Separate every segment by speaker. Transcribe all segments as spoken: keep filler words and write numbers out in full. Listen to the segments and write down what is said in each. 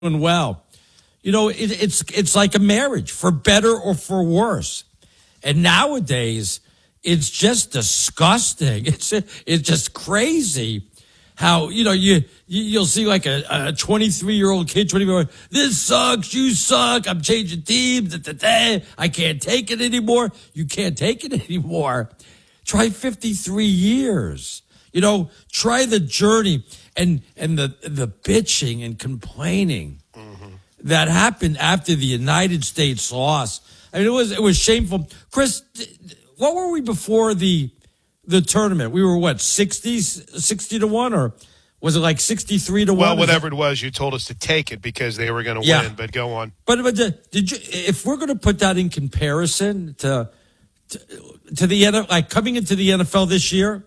Speaker 1: doing well. You know, it, it's it's like a marriage, for better or for worse. And nowadays, it's just disgusting. It's it's just crazy how, you know, you, you you'll see like a, a twenty-three year old kid, twenty year old, this sucks, you suck, I'm changing teams, da, da, da. I can't take it anymore. You can't take it anymore. Try fifty-three years. You know, try the journey and and the the bitching and complaining that happened after the United States loss. I mean, it was it was shameful. Chris, what were we before the the tournament? We were what, sixty, sixty to one, or was it like sixty-three to one?
Speaker 2: Well, whatever it was, you told us to take it because they were going to
Speaker 1: yeah.
Speaker 2: win. But go on.
Speaker 1: But but the, did you? If we're going to put that in comparison to to, to the N F L, like coming into the N F L this year,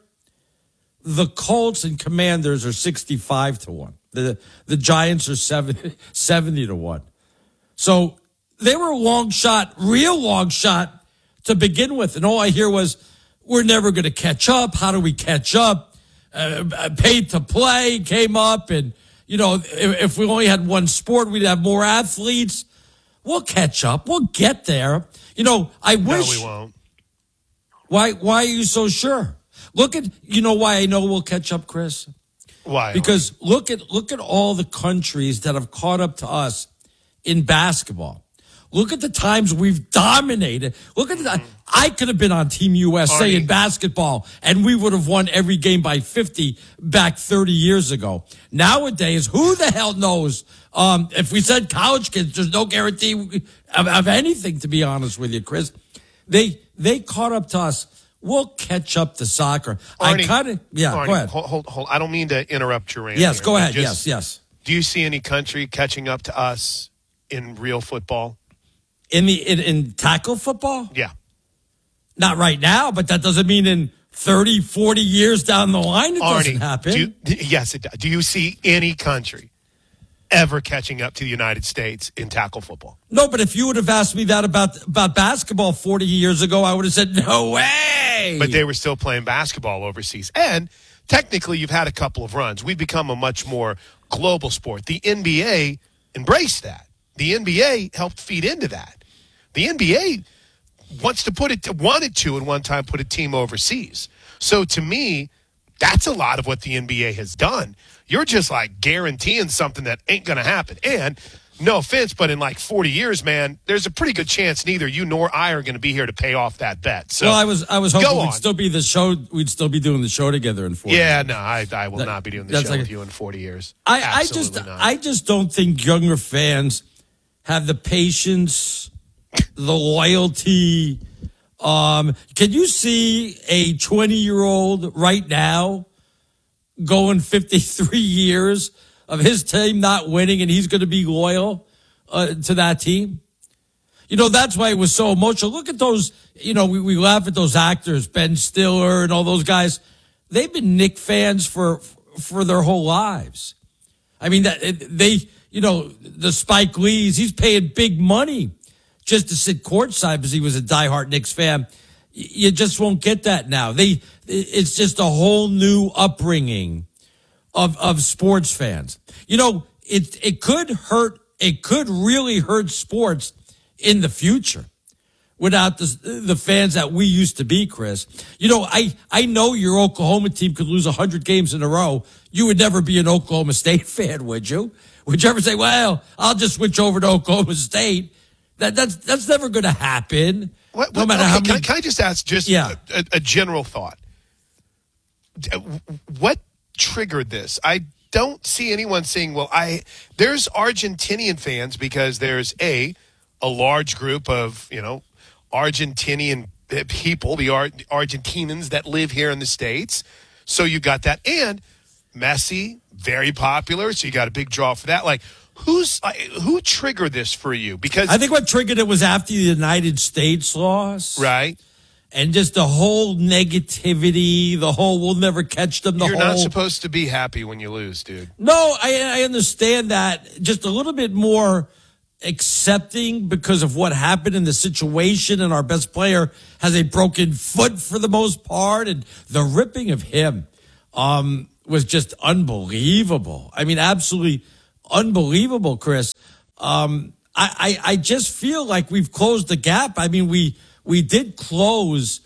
Speaker 1: the Colts and Commanders are sixty-five to one. The the Giants are seventy, seventy to one. So they were a long shot, real long shot to begin with. And all I hear was, we're never going to catch up. How do we catch up? Uh, paid to play came up. And, you know, if, if we only had one sport, we'd have more athletes. We'll catch up. We'll get there. You know, I wish.
Speaker 2: No, we won't.
Speaker 1: Why, why are you so sure? Look at, you know why I know we'll catch up, Chris?
Speaker 2: Why?
Speaker 1: Because look at look at all the countries that have caught up to us in basketball. Look at the times we've dominated. Look at the, I could have been on Team U S A
Speaker 2: Arnie.
Speaker 1: in basketball, and we would have won every game by fifty back thirty years ago. Nowadays, who the hell knows? Um, if we said college kids, there's no guarantee of, of anything, to be honest with you, Chris. They they caught up to us. We'll catch up to soccer.
Speaker 2: Arnie,
Speaker 1: I kind of, yeah,
Speaker 2: Arnie,
Speaker 1: go ahead.
Speaker 2: Hold, hold, hold. I don't mean to interrupt your rant.
Speaker 1: Yes,
Speaker 2: here,
Speaker 1: go ahead.
Speaker 2: just,
Speaker 1: yes, yes.
Speaker 2: Do you see any country catching up to us in real football?
Speaker 1: In the in, in tackle football?
Speaker 2: Yeah.
Speaker 1: Not right now, but that doesn't mean in thirty, forty years down the line it
Speaker 2: Arnie,
Speaker 1: doesn't happen.
Speaker 2: Do you, yes, it does. Do you see any country ever catching up to the United States in tackle football?
Speaker 1: No, but if you would have asked me that about, about basketball forty years ago, I would have said, no way.
Speaker 2: But they were still playing basketball overseas. And technically, you've had a couple of runs. We've become a much more global sport. The N B A embraced that. The N B A helped feed into that. The N B A wants to put it, wanted to at one time put a team overseas. So to me, that's a lot of what the N B A has done. You're just like guaranteeing something that ain't going to happen. And no offense, but in like forty years, man, there's a pretty good chance neither you nor I are going to be here to pay off that bet. So
Speaker 1: well, I was I was hoping
Speaker 2: go
Speaker 1: we'd
Speaker 2: on.
Speaker 1: still be the show. We'd still be doing the show together in forty.
Speaker 2: Yeah,
Speaker 1: years.
Speaker 2: no, I, I will
Speaker 1: That-
Speaker 2: not be doing the
Speaker 1: that's
Speaker 2: show
Speaker 1: like-
Speaker 2: with you in forty years.
Speaker 1: I, I just
Speaker 2: Absolutely not.
Speaker 1: I just don't think younger fans have the patience, the loyalty. Um, can you see a twenty year old right now going fifty-three years of his team not winning, and he's going to be loyal uh, to that team? You know, that's why it was so emotional. Look at those, you know, we, we laugh at those actors, Ben Stiller and all those guys. They've been Knick fans for for their whole lives. I mean, that they, you know, the Spike Lee's, he's paying big money just to sit courtside because he was a diehard Knicks fan. You just won't get that now. They, it's just a whole new upbringing of of sports fans. You know, it it could hurt. It could really hurt sports in the future without the the fans that we used to be, Chris. You know, I I know your Oklahoma team could lose a hundred games in a row. You would never be an Oklahoma State fan, would you? Would you ever say, "Well, I'll just switch over to Oklahoma State"? That that's that's never going to happen.
Speaker 2: What,
Speaker 1: no
Speaker 2: what,
Speaker 1: matter
Speaker 2: okay,
Speaker 1: how
Speaker 2: can,
Speaker 1: many.
Speaker 2: I, can I just ask just
Speaker 1: Yeah.
Speaker 2: a, a, a general thought? What triggered this? I don't see anyone saying, well, I there's Argentinian fans because there's a a large group of, you know, Argentinian people, the Ar- Argentinians that live here in the States. So you got that. And Messi, very popular, so you got a big draw for that. Like, who's uh, who triggered this for you? Because
Speaker 1: I think what triggered it was after the United States loss.
Speaker 2: right.
Speaker 1: And just the whole negativity, the whole we'll never catch them. The
Speaker 2: You're
Speaker 1: whole
Speaker 2: not supposed to be happy when you lose, dude.
Speaker 1: No, I, I understand that. Just a little bit more accepting because of what happened in the situation, and our best player has a broken foot for the most part, and the ripping of him um, was just unbelievable. I mean, absolutely unbelievable, Chris. Um, I, I, I just feel like we've closed the gap. I mean, we we did close.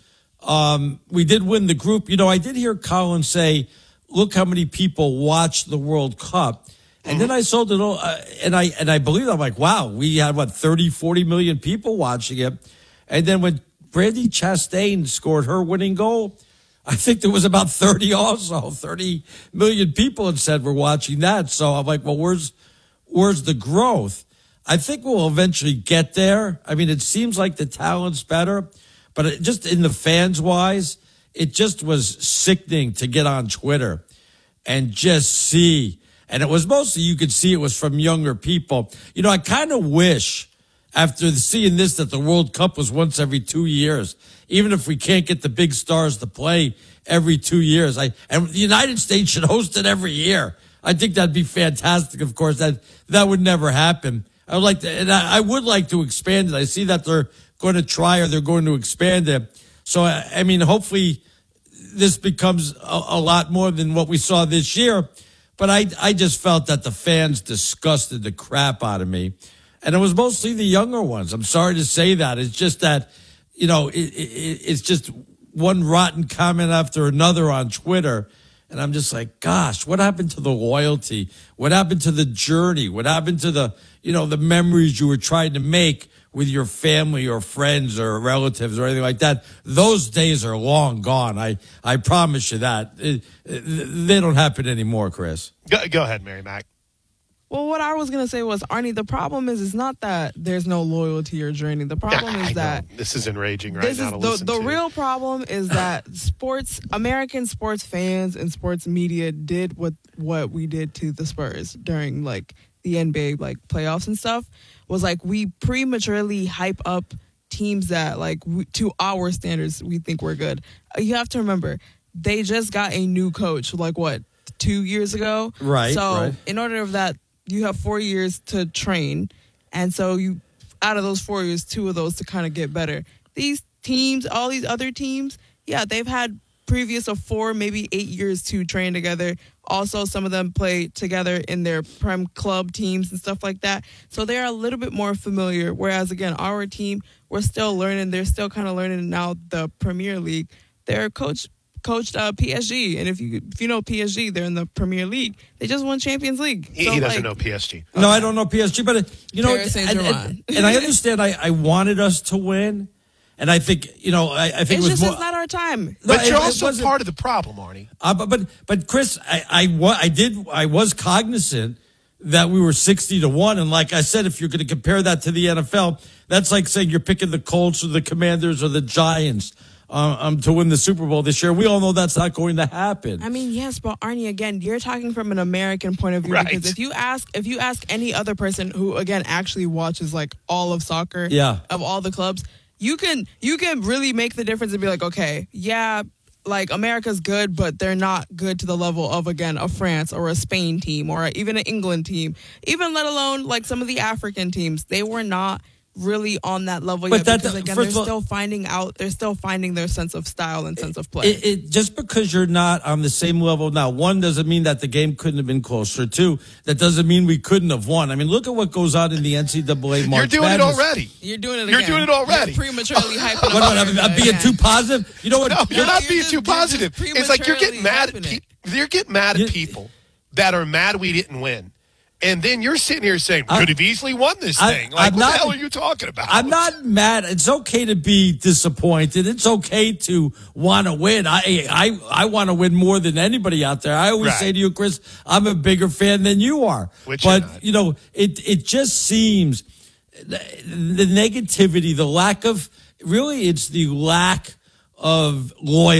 Speaker 1: Um, we did win the group. You know, I did hear Colin say, look how many people watched the World Cup. And mm-hmm. then I sold it all. Uh, and I and I believe, I'm like, wow, we had, what, thirty, forty million people watching it. And then when Brandi Chastain scored her winning goal, I think there was about thirty also, thirty million people had said we're watching that. So I'm like, well, where's where's the growth? I think we'll eventually get there. I mean, it seems like the talent's better, but it, just in the fans wise, it just was sickening to get on Twitter and just see. And it was mostly, you could see it was from younger people. You know, I kind of wish after seeing this that the World Cup was once every two years. Even if we can't get the big stars to play every two years. I and the United States should host it every year. I think that'd be fantastic. Of course, that that would never happen. I would like to, and I, I would like to expand it. I see that they're going to try or they're going to expand it. So, I, I mean, hopefully this becomes a, a lot more than what we saw this year. But I, I just felt that the fans disgusted the crap out of me. And it was mostly the younger ones. I'm sorry to say that. It's just that, you know, it, it, it's just one rotten comment after another on Twitter. And I'm just like, gosh, what happened to the loyalty? What happened to the journey? What happened to the, you know, the memories you were trying to make with your family or friends or relatives or anything like that? Those days are long gone. I, I promise you that. It, it, they don't happen anymore, Chris.
Speaker 2: Go, go ahead, Mary Mac.
Speaker 3: Well, what I was going to say was, Arnie, the problem is, it's not that there's no loyalty or journey. The problem
Speaker 2: yeah,
Speaker 3: is that
Speaker 2: this is enraging right
Speaker 3: this
Speaker 2: now
Speaker 3: is
Speaker 2: to
Speaker 3: the,
Speaker 2: listen
Speaker 3: the
Speaker 2: to.
Speaker 3: real problem is that sports, American sports fans and sports media did what, what we did to the Spurs during like the N B A like playoffs and stuff. Was like we prematurely hype up teams that like we, to our standards we think we're good. You have to remember, they just got a new coach like what, two years ago?
Speaker 1: Right.
Speaker 3: So
Speaker 1: right.
Speaker 3: in order of that, you have four years to train, and so you, out of those four years, two of those to kind of get better. These teams, all these other teams, yeah, they've had previous of four, maybe eight years to train together. Also, some of them play together in their prem club teams and stuff like that. So they're a little bit more familiar, whereas, again, our team, we're still learning. They're still kind of learning now the Premier League. They're coached coached uh, P S G, and if you if you know P S G, they're in the Premier League. They just won Champions League.
Speaker 2: He,
Speaker 3: so,
Speaker 2: he doesn't
Speaker 3: like,
Speaker 2: know P S G.
Speaker 1: No, okay. I don't know P S G, but uh, you know,
Speaker 3: Paris
Speaker 1: and, and, and I understand. I, I wanted us to win, and I think you know, I, I think
Speaker 3: it's
Speaker 1: it was
Speaker 3: just
Speaker 1: more.
Speaker 3: It's not our time.
Speaker 2: But
Speaker 1: No,
Speaker 2: you're
Speaker 1: it- it
Speaker 2: also
Speaker 1: wasn't-
Speaker 2: part of the problem, Arnie.
Speaker 1: Uh, but but but Chris, I I, wa- I did I was cognizant that we were sixty to one, and like I said, if you're going to compare that to the N F L, that's like saying you're picking the Colts or the Commanders or the Giants. Uh, um, to win the Super Bowl this year. We all know that's not going to happen.
Speaker 3: I mean, yes, but Arnie, again, you're talking from an American point of view,
Speaker 2: Right.
Speaker 3: because if you ask if you ask any other person who, again, actually watches like all of soccer,
Speaker 1: Yeah.
Speaker 3: of all the clubs, you can you can really make the difference and be like, okay, yeah, like America's good, but they're not good to the level of, again, a France or a Spain team or even an England team, even let alone like some of the African teams. They were not really on that level
Speaker 1: But
Speaker 3: yet,
Speaker 1: that-
Speaker 3: because again,
Speaker 1: first
Speaker 3: they're
Speaker 1: of all-
Speaker 3: still finding out they're still finding their sense of style and sense of play.
Speaker 1: It, it, just because you're not on the same level now, one, doesn't mean that the game couldn't have been closer. Two, that doesn't mean we couldn't have won. I mean, look at what goes on in the N C double A March
Speaker 2: You're doing
Speaker 1: Madness.
Speaker 2: it already.
Speaker 3: You're doing it
Speaker 2: You're
Speaker 3: again.
Speaker 2: doing it already.
Speaker 3: You're prematurely hyping
Speaker 1: What,
Speaker 3: up
Speaker 1: what, I'm, I'm
Speaker 3: everybody.
Speaker 1: being
Speaker 3: Yeah.
Speaker 1: too positive? You know what?
Speaker 2: No, you're
Speaker 3: No,
Speaker 2: not
Speaker 3: you're
Speaker 2: being
Speaker 3: just-
Speaker 2: too
Speaker 3: you're just
Speaker 2: positive. It's like you're getting mad at
Speaker 3: prematurely
Speaker 2: people. You're getting mad at
Speaker 1: You-
Speaker 2: people that are mad we didn't win. And then you're sitting here saying,
Speaker 1: I-
Speaker 2: could have easily won this
Speaker 1: I-
Speaker 2: thing. Like,
Speaker 1: I'm
Speaker 2: what
Speaker 1: not-
Speaker 2: the hell are you talking about?
Speaker 1: I'm not mad. It's okay to be disappointed. It's okay to want to win. I I, I want to win more than anybody out there. I always
Speaker 2: Right.
Speaker 1: say to you, Chris, I'm a bigger fan than you are.
Speaker 2: Which you're
Speaker 1: but,
Speaker 2: not.
Speaker 1: you know, it, it just seems the, the negativity, the lack of, really, it's the lack of loyalty.